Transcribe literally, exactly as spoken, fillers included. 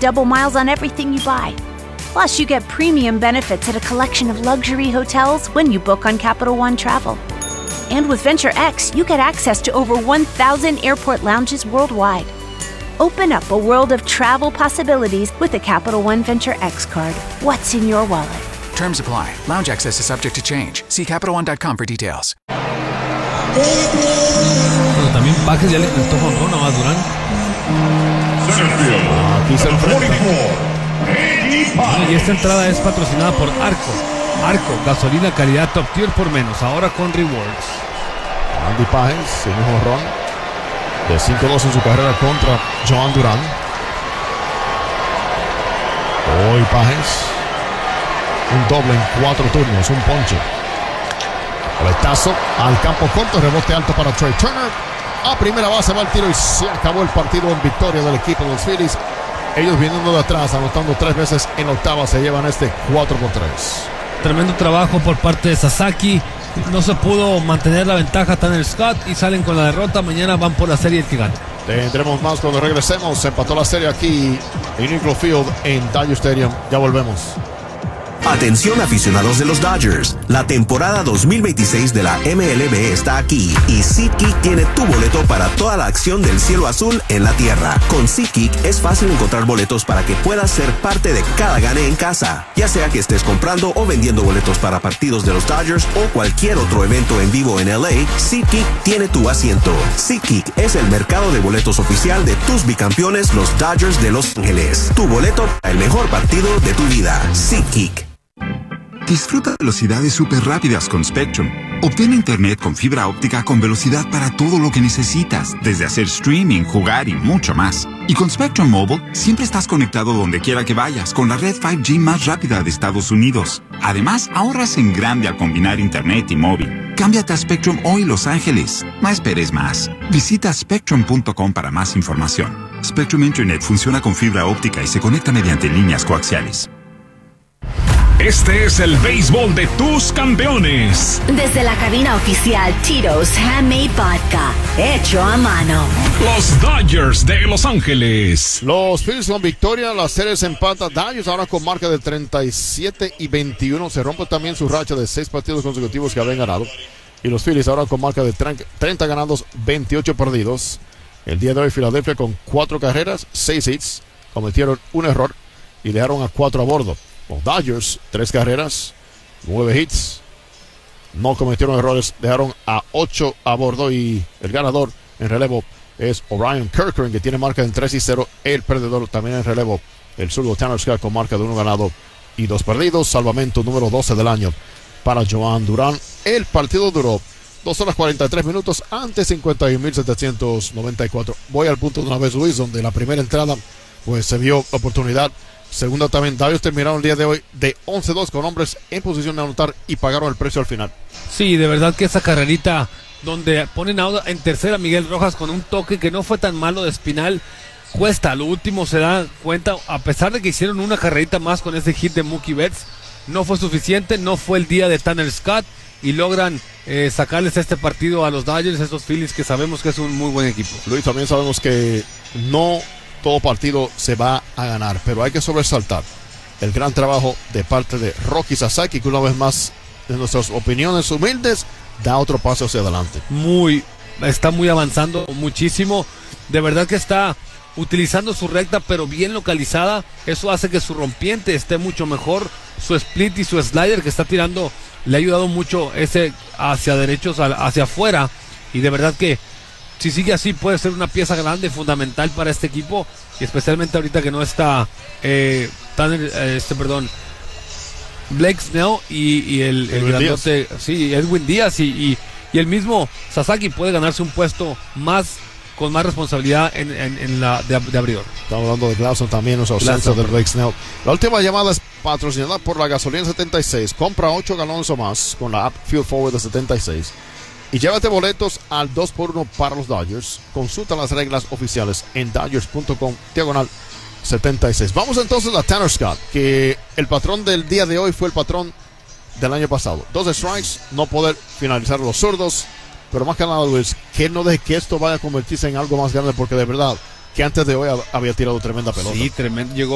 double miles on everything you buy. Plus, you get premium benefits at a collection of luxury hotels when you book on Capital One Travel. And with Venture X, you get access to over one thousand airport lounges worldwide. Open up a world of travel possibilities with the Capital One Venture X card. What's in your wallet? Terms apply. Lounge access is subject to change. See Capital One dot com for details. Bueno, también Bajes ya le intentó jonrón a más Durán. Aquí se enfrenta. Y esta entrada es patrocinada por Arco. Arco, gasolina calidad top tier por menos, ahora con rewards. Andy Pages, un jonrón de cinco dos en su carrera contra Joan Durán. Hoy Pages, un doble en cuatro turnos, un ponche. Coletazo al campo corto, rebote alto para Trey Turner. A primera base va el tiro y se acabó el partido en victoria del equipo de los Phillies. Ellos viniendo de atrás, anotando tres veces en octava, se llevan este cuatro por tres. Tremendo trabajo por parte de Sasaki. No se pudo mantener la ventaja Tanner Scott y salen con la derrota. Mañana van por la serie el que gana. Tendremos más cuando regresemos. Se empató la serie aquí en Nickel Field en Dodger Stadium. Ya volvemos. Atención aficionados de los Dodgers, la temporada dos mil veintiséis de la M L B está aquí y SeatGeek tiene tu boleto para toda la acción del cielo azul en la tierra. Con SeatGeek es fácil encontrar boletos para que puedas ser parte de cada gane en casa, ya sea que estés comprando o vendiendo boletos para partidos de los Dodgers o cualquier otro evento en vivo en L A. SeatGeek tiene tu asiento. SeatGeek es el mercado de boletos oficial de tus bicampeones, los Dodgers de Los Ángeles. Tu boleto para el mejor partido de tu vida. SeatGeek. Disfruta velocidades súper rápidas con Spectrum. Obtén internet con fibra óptica con velocidad para todo lo que necesitas, desde hacer streaming, jugar y mucho más. Y con Spectrum Mobile, siempre estás conectado donde quiera que vayas con la red cinco G más rápida de Estados Unidos. Además, ahorras en grande al combinar internet y móvil. Cámbiate a Spectrum hoy, Los Ángeles. No esperes más. Visita spectrum punto com para más información. Spectrum Internet funciona con fibra óptica y se conecta mediante líneas coaxiales. Este es el béisbol de tus campeones. Desde la cabina oficial Tito's Handmade Vodka, hecho a mano. Los Dodgers de Los Ángeles. Los Phillies con victoria, la serie se empata. Dodgers ahora con marca de treinta y siete y veintiuno. Se rompe también su racha de seis partidos consecutivos que habían ganado. Y los Phillies ahora con marca de treinta ganados, veintiocho perdidos. El día de hoy Filadelfia con cuatro carreras, seis hits. Cometieron un error y dejaron a cuatro a bordo. Los Dodgers, tres carreras, nueve hits, no cometieron errores, dejaron a ocho a bordo y el ganador en relevo es Orion Kerkering, que tiene marca en tres y cero. El perdedor también en relevo, el zurdo Tanner Scott, con marca de uno ganado y dos perdidos. Salvamento número doce del año para Joan Durán. El partido duró dos horas cuarenta y tres minutos ante cincuenta y un mil setecientos noventa y cuatro. Voy al punto de una vez, Luis, donde la primera entrada pues se vio oportunidad. Segunda también, Dodgers terminaron el día de hoy de once dos con hombres en posición de anotar y pagaron el precio al final. Sí, de verdad que esa carrerita donde ponen a en tercera Miguel Rojas con un toque que no fue tan malo de Espinal, cuesta. Lo último se da cuenta, a pesar de que hicieron una carrerita más con ese hit de Mookie Betts, no fue suficiente, no fue el día de Tanner Scott y logran eh, sacarles este partido a los Dodgers, estos Phillies que sabemos que es un muy buen equipo. Luis, también sabemos que no todo partido se va a ganar, pero hay que sobresaltar el gran trabajo de parte de Roki Sasaki, que una vez más, en nuestras opiniones humildes, da otro paso hacia adelante. Muy, está muy avanzando muchísimo. De verdad que está utilizando su recta, pero bien localizada. Eso hace que su rompiente esté mucho mejor. Su split y su slider que está tirando le ha ayudado mucho ese hacia derechos, hacia afuera. Y de verdad que si sigue así puede ser una pieza grande, fundamental para este equipo, y especialmente ahorita que no está eh, tan, eh, este perdón Blake Snell y, y el, el grandote, sí, Edwin Díaz y, y, y el mismo Sasaki puede ganarse un puesto más con más responsabilidad en, en, en la de, de abridor. Estamos hablando de Glasson también, los ausencias del Blake Snell. La última llamada es patrocinada por la gasolina setenta y seis. Compra ocho galones o más con la app Fuel Forward de setenta y seis. Y llévate boletos al dos por uno para los Dodgers. Consulta las reglas oficiales en dodgers punto com diagonal setenta y seis. Vamos entonces a Tanner Scott, que el patrón del día de hoy fue el patrón del año pasado. Dos strikes, no poder finalizar los zurdos. Pero más que nada, Luis, que no deje que esto vaya a convertirse en algo más grande, porque de verdad que antes de hoy había tirado tremenda pelota. Sí, tremendo. Llegó